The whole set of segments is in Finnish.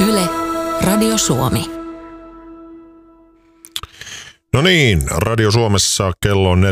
Yle, Radio Suomi. No niin, Radio Suomessa kello on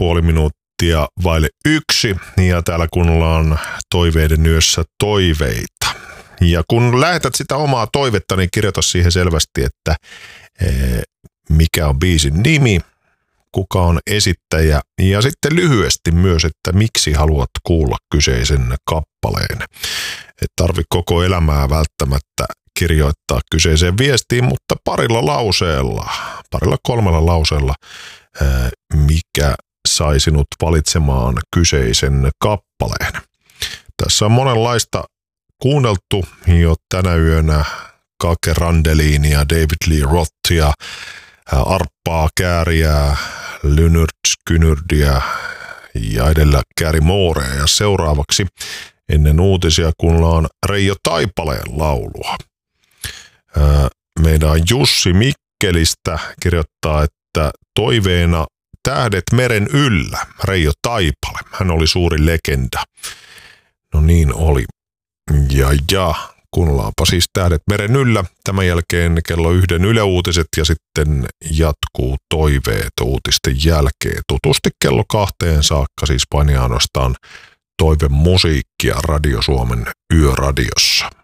4,5 ja täällä kuunnellaan Toiveiden yössä toiveita. Ja kun lähetät sitä omaa toivetta, niin kirjoita siihen selvästi, että mikä on biisin nimi, kuka on esittäjä ja sitten lyhyesti myös, että miksi haluat kuulla kyseisen kappaleen. Et tarvi koko elämää välttämättä kirjoittaa kyseiseen viestiin, mutta parilla kolmella lauseella, mikä sai sinut valitsemaan kyseisen kappaleen. Tässä on monenlaista kuunneltu jo tänä yönä Kake Randelinia, David Lee Rothia, Arppaa Kääriää, Lynyrd Skynyrdia ja edellä Gary Moorea. Ja seuraavaksi ennen uutisia kuunnellaan Reijo Taipaleen laulua. Meidän Jussi Mikkelistä kirjoittaa, että toiveena Tähdet meren yllä, Reijo Taipale. Hän oli suuri legenda. No niin oli. Ja kuunnellaanpa siis Tähdet meren yllä. Tämän jälkeen kello 1 Yle Uutiset ja sitten jatkuu Toiveet uutisten jälkeen. Tutusti kello 2 saakka siis paini ainoastaan toivemusiikkia Radio Suomen yöradiossa.